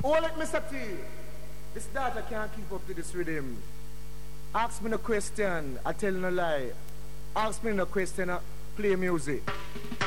Oh, let me say to you, this daughter can't keep up to this rhythm. Ask me no question, I tell no lie. Ask me no question, I play music.